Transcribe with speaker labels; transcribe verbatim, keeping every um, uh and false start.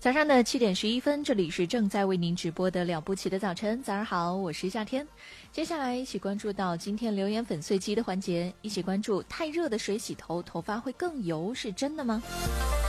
Speaker 1: 早上的七点十一分，这里是正在为您直播的了不起的早晨。早上好，我是夏天。接下来一起关注到今天留言粉碎机的环节，一起关注太热的水洗头，头发会更油，是真的吗？